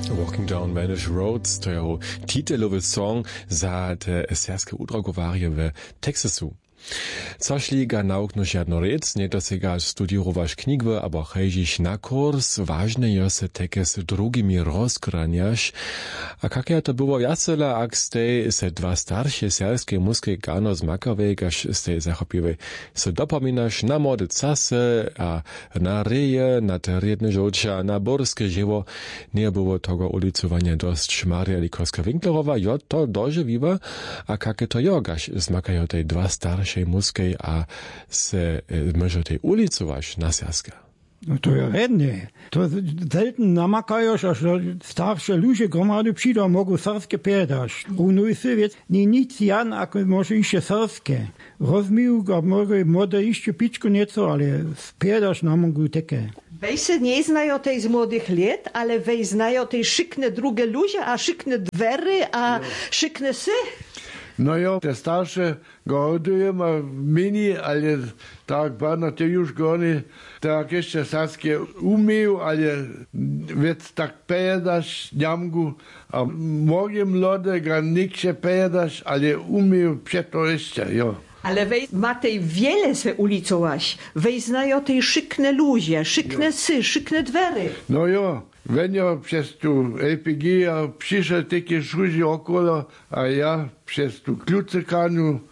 Walking Down Manage Roads, to jeho titelowy song za te serskie udrogowarje w Teksasu. Cośli ga nauknuš jedno rec, nie to se ga studiowaš knjigve, abo hejžiš na kurs, ważne je se teke s drugimi rozkranjaš. A kak je to było jasela, ak ste se dva staršie serskie muske gano zmakave, gaš ste zachopive se dopominaš na młode czasy, a na reje, na te riedne żołcia, na borskie żywo, nie było tego ulicowania dość Maria Likowska Winklerowa, jo to dożywiwa, a kak je to jo, gaš zmakajo te dva staršie muskej a se może tej ulicować na serska. No to je redne. To selten namakajoš, až starsze ludzie gromady przyjdą, mogą serskie piedaš. U Nujsy wiec nie nic jan, ako może iще serskie. Rozmił go, może iще piczku nieco, ale piedaš na mogu teke. Wej se nie znają tej z młodych lat, ale wej znają tej szykne drugie ludzie, a szykne dwery, a szykne sy. No jo, te starsze go hodujemy mini, ale tak bardzo to już go nie, tak jeszcze saskie umieją, ale więc tak pedasz niamgu, a mogiem lody ga niksze pedasz, ale umieją przeto jeszcze, jo. Ale wej ma tej wiele se ulicować, wej znają tej szykne ludzie, szykne sy, szykne dwery. No jo. Wenn ja przez tu LPG przyszedł takie szudzi okolo, a ja przez tu klucykaniu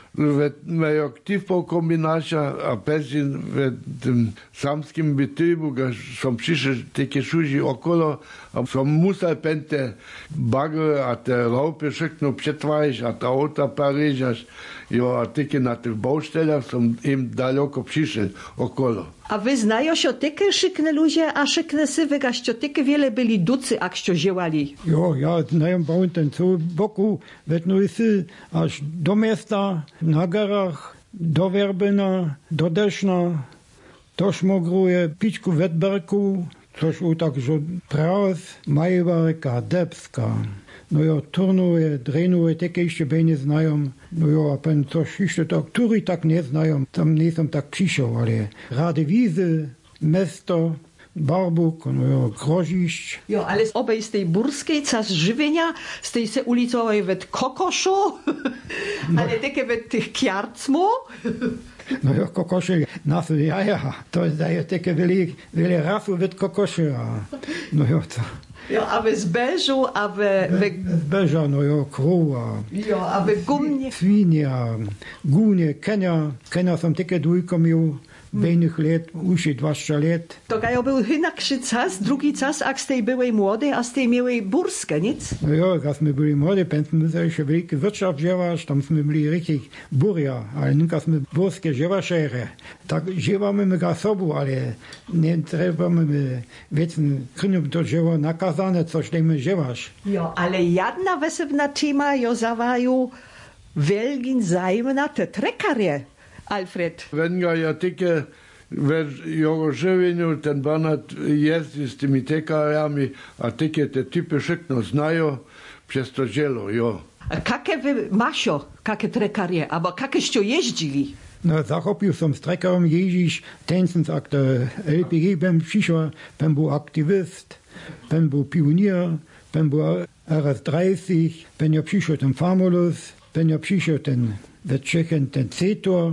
mają aktywną kombinację, a pewnie w tym samskim betribu są przyszedł takie szudzi okolo, a są musiał te bagry, a te ropy szykną przetwarzać, a te auta paryżać. Jo, a takie na tych baustellach są im daleko przyszedł okolo. A wy znają się takie szykne ludzie, a szykne sywy, gaście takie wiele byli ducy, akście ziełali. Jo, ja znają bałyn ten co boku, wet Nujsy, aż do miasta, na garach, do Werbyna, do Deszna, do Szmogruje, piczku Wetberku, coś u także Praus, Majwarka, Debska. No jo, turnuje, drenuje, takie jeszcze nie znają. No jo, a pen coś jeszcze tak, który tak nie znają, tam nie są tak przyszło, ale Radewizy, Mesto, Barbuk, no jo, Groziszcz. Jo, ale obej z tej burskiej czas żywienia, z tej se ulicowej wet kokoszu, ale takie wet tych kjarcmu. No jo, kokosze, nasu jaja, to daje takie wiele rasu wet kokosze, no jo, to. Jo, a we zbeżu, a we... Zbeża, no jo, krowa. Jo, a we gumnie. Swinia, gunie, kenia są takie dwójko miał, bejnych lat, uszy 20 lat. To ja był inakszy czas, drugi czas, jak z tej byłej młodej, a z tej miałej burskie, nic? No jo, jak my byli młode, pędzmy się jeszcze wielkie wirtschaft dziewasz, tam jsme byli richtig burja, ale nunca jsme burskie dziewaszery. Tak dziewamy my ga sobu, ale nie trebamy my, wiedzmy, krynum to dzieło nakazane, coś dejmy dziewasz. Jo, ale jedna wesebna tema, jo zawaju wielgin zajmna te trekarie. Alfred. Wenn ja takie w jego żywieniu ten banat jest z tymi tekariami, a takie te typy szykno znają przez to dzielo, jo. A jakie wy masio, jakie trekarie, albo jakieście jeździli? No, zachopił som z trekarem jeździć, tencens jak to LPG bym przyszła, bym był aktywist, bym był pionier, bym był RS-30, bym ja przyszła ten Famulus, bym ja przyszła ten w Czechien ten Cetor,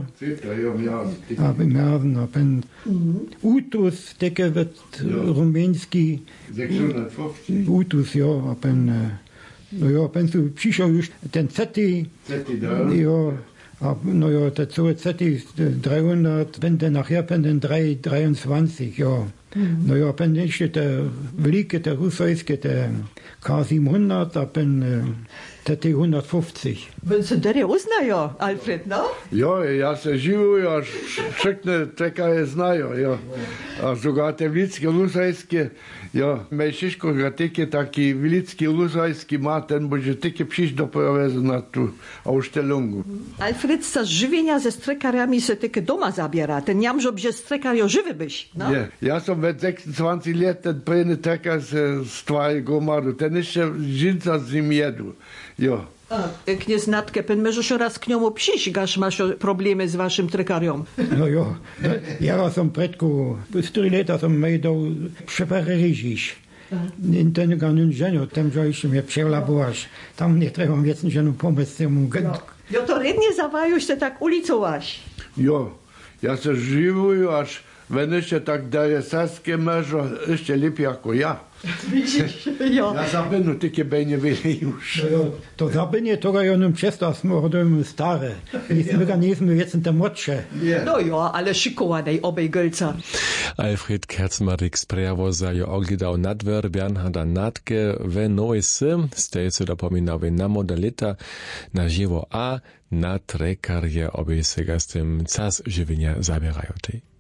a w Märzen, a ten Utus, takie w rumieński, 650. Utus, jo, a ten, no jo, ten tu przyszł już ten Ceti, jo, a no jo, te całe Ceti 300, będę nachher ten 323, jo. No jo, pen jeszcze te wielkie, te rusojskie, te K700, a pen te T150. Wenn se dere uznają, Alfred, no? Jo, ja se živuju, a šikne tekaje znajo, jo. A sogar te vilitske lusajske, jo, Mejšiško ga teke taki vilitski lusajski ma, ten bože teke přiš dopraveze na tu auštelungu. Alfred, z żywienia ze strekariami se teke doma zabiera, ten jamżob, że strekario żywy byś, no? Nie, ja som ve 26 let ten prejny tekar se stvari gromadu, ten ještě žinca z nim jedu, jo. Kniez Natke, pen możesz raz k niemu przyjść, gaż masz problemy z waszym trekariom. No jo, ja som predku, 4 lata som majdał przeparyžić. In ten ganun żenu, tam że jeszcze mnie przelabowasz. Tam nie trzeba więcej żenu pomóc temu. Jo to rednie zawajuś se tak ulicowaś. Jo, ja se żywuję, aż wenn jeszcze tak daje saskie mężo, jeszcze lepiej jako ja. Widzisz, jo. Ja zapewne takie będzie wiele już. To zabynie to rejonem przez a smo hodujemy stare. My ga nismo jetzt te młodsze. No jo, ale szykowanej obej gölca. Alfred Kerzenmarik sprejawo za jo oglidał nadwer Bernharda Natke we nowej sym, stejce dopominały na modalita na żywo a na trekarje obej sega z tym cas żywienia zabierają tej.